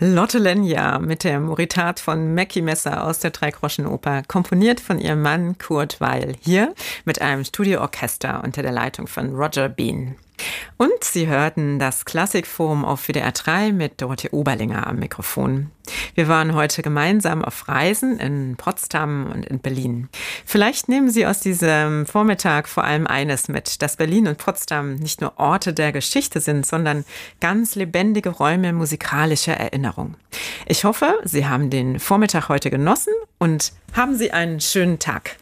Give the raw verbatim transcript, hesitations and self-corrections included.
Lotte Lenya mit der Moritat von Mackie Messer aus der Dreigroschenoper, komponiert von ihrem Mann Kurt Weill, hier mit einem Studioorchester unter der Leitung von Roger Bean. Und Sie hörten das Klassikforum auf W D R drei mit Dorothee Oberlinger am Mikrofon. Wir waren heute gemeinsam auf Reisen in Potsdam und in Berlin. Vielleicht nehmen Sie aus diesem Vormittag vor allem eines mit, dass Berlin und Potsdam nicht nur Orte der Geschichte sind, sondern ganz lebendige Räume musikalischer Erinnerung. Ich hoffe, Sie haben den Vormittag heute genossen und haben Sie einen schönen Tag.